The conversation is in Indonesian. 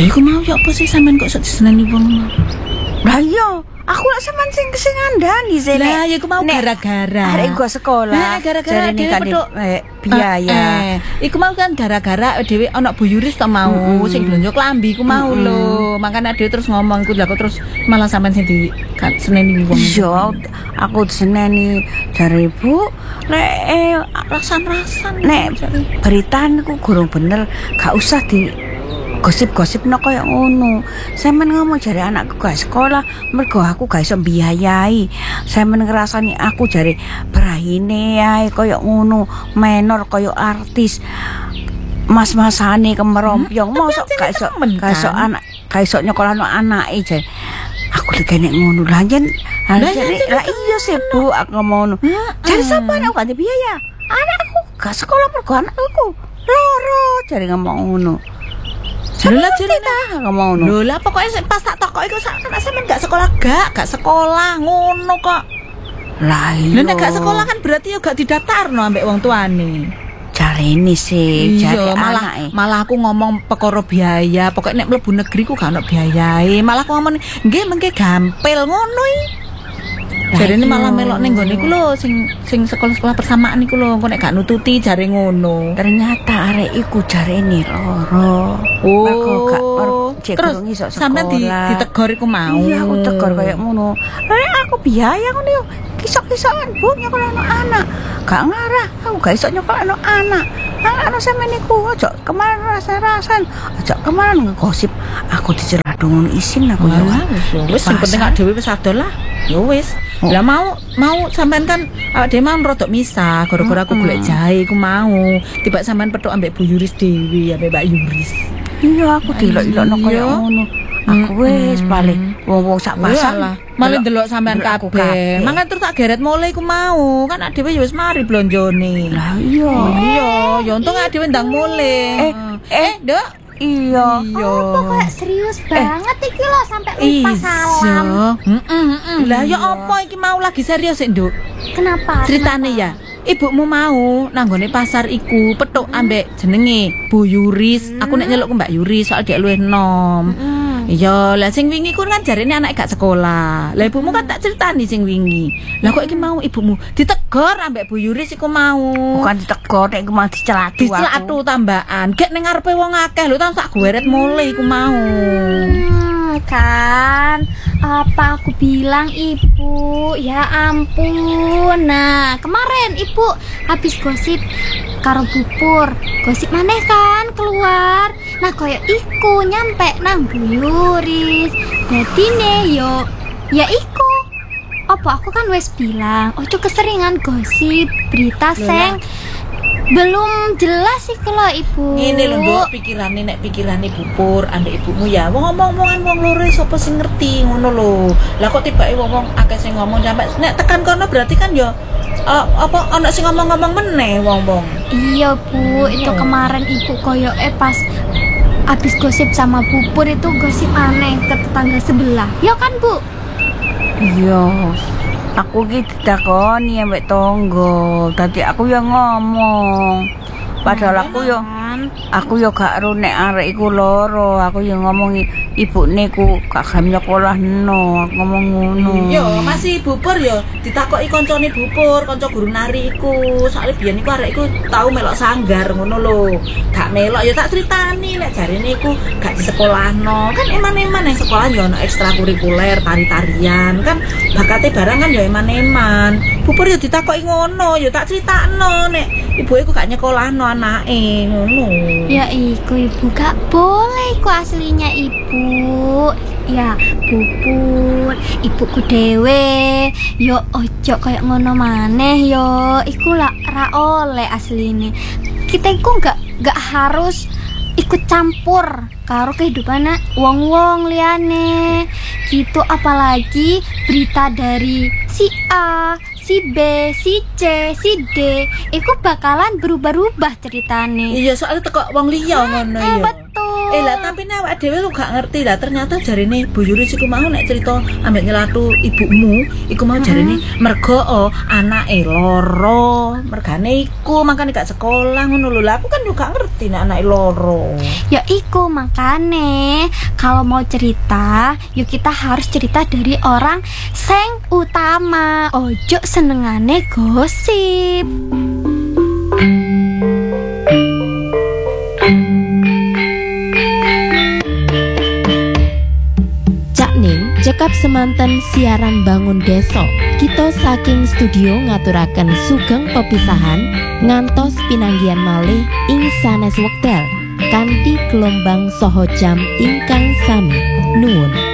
Iku mau ya apa sih sampean kok sok diseneni wong. Lah iya, aku lak sampean sing ngandani sih. Lah ya aku mau gara-gara. Arek gua sekolah. Gara-gara dhewe petuk biaya. Iku mau kan gara-gara dhewe ana Bu Yuris to mau sing blonjo klambi ku mau lho. Makane dhewe terus ngomong iku lha kok terus malah sampean sing diseneni wong. Iya, aku diseneni jare Bu, nek rasan-rasan nek beritaniku gurung bener, gak usah di gosip-gosip no kaya ngono. Sampeyan ngomong jare anakku gak sekolah mergo aku gak iso biayai. Sampeyan ngrasani aku jare brahine ae kaya ngono, menor kaya artis. Mas-masane kemerompiong mosok gak iso anak gak iso nyokolahno anake jare. Aku lek nek ngono lah jen. Lah iya sih Bu, aku ngono. Jare sampeyan aku gak biaya. Anakku gak sekolah mergo anakku loro jare ngomong ngono. Lha cerita ngomong ngono. Lho lah pokoke pas tak takoki kok sampean gak sekolah ngono kok. Lah iya. Lha nek gak sekolah kan berarti yo gak didaftarno ambek wong tuane. Jarene sih, jare malah aku ngomong perkara biaya, pokoke nek mlebu negeri ku gak ono biayae. Malah aku ngomong nggih mengke gampil ngono iki. Jarene malah melok ning nggone iku lho sing sekolah-sekolah persamaan iku lho, kok nek gak nututi jare ngono. Ternyata arek iku jarene loro. Terus sampean ditegor iku mau. Iya, aku tegor kayak ngono. Aku biaya ngono yo. Kisok-kisokan Bu nyokolano anak. Gak ngarah, aku gak iso nyokolano anak. Anak sampean niku ojo kemarin rasa-rasan. Ojo kemarin ngegosip. Aku dicelah dong isin aku yo. Wis sing penting awake dhewe wis adol lah. Ya wis. Lah mau sampean kan awake dhewe mau rodok misah gara-gara aku golek jahe ku mau. Tiba sampean petuk ambek Bu Yuris dhewe ambek Mbak Yuris. Iya, aku dilok-ilokno kaya ngono. Aku wis paling wong-wong sak pasar malah ndelok sampean kabeh. Mangkat terus tak geret mulai ku mau. Kan dhewe ya wis mari blonjone. Lah iya. Ya untung dhewe ndang mulai. Nduk. Iya. Pokoknya serius banget iki lho sampai lupa salam. Lah ya apa iki mau lagi serius sik, Nduk? Kenapa? Ceritane ya. Ibumu mau nanggone pasar iku petuk ambek jenenge Bu Yuris. Aku nek nyeluk Mbak Yuris soal dia luwih enom. Iya, lah sing wingi ku kan jarene anak gak sekolah. Lah ibumu kan tak critani sing wingi. Lah kok iki mau ibumu ditegor ambek Bu Yuris iku mau. Bukan ditegor nek iku mau dicelatu. Dicelatu tambahan. Gek ning ngarepe wong akeh lho tak gweret mulai iku mau. Kan apa aku bilang Ibu, ya ampun. Nah kemarin Ibu habis gosip karo bubur, gosip maneh kan keluar. Nah koyo iku nyampe nang Bu Yuris. Dadine ya iku apa aku kan wes bilang ojo keseringan gosip berita seng belum jelas sih kalau Ibu. Ngene lho Nduk, pikirane nek pikirane bubur ambek ibumu ya wong ngomong-ngomongan wong loro sapa sing ngerti ngono lho. Lah kok tibake wong akeh sing ngomong sampe nek tekan kono berarti kan ya apa ana sing ngomong-ngomong meneh wong-wong. Iya Bu, itu kemarin Ibu koyo pas habis gosip sama bubur itu gosip aneh ke tetangga sebelah. Ya kan Bu? Iya. Aku ki ditakoni ambek tonggo. Dadi aku ya ngomong. Padahal aku yo gak ero nek arek iku loro. Aku yo ngomongi ibune ku gak gelem nyokolahno. Aku ngomong ngono. Yo masih bubur yo ditakoki kancane bubur, kanca guru nari iku. Soale biyen iku arek iku tau melok sanggar ngono lho. Gak melok yo tak critani nek jarene iku gak disekolahno. Kan eman-eman nang sekolah yo ono ekstrakurikuler, tari-tarian. Kan bakate barang kan yo eman-eman. Bubur yo ditakoki ngono, yo tak critakno nek ibuke ku gak nyekolahno anake ngono. Ya iku Ibu gak boleh iku aslinya Ibu. Ya bubur ibuku dhewe. Yo ojo kayak ngono maneh yo. Iku lah ra oleh asline. Kita iku gak harus ikut campur karo kehidupan wong-wong liyane. Gitu apalagi berita dari si A, si B, si C, si D, iku bakalan berubah-ubah ceritane. Iya, soalnya teko wong liya ngono ya. Betul. Lah tapi nek awake dhewe lu gak ngerti lah ternyata jarine Bu Yuris iku mau nek cerita ambek nyelatu ibumu iku mau jarine mergo anake loro. Mergane iku makane gak sekolah ngono lho. Lah aku kan juga ngerti nek anake loro. Ya iku makane kalau mau cerita, yuk kita harus cerita dari orang sing utama. Ojo senengane gosip. Cak Ning cekap semanten siaran bangun deso. Kita saking studio ngaturaken sugeng pepisahan ngantos pinanggihan malih ing sanes wekdal kanthi gelombang saha jam ingkang sami. Nuwun.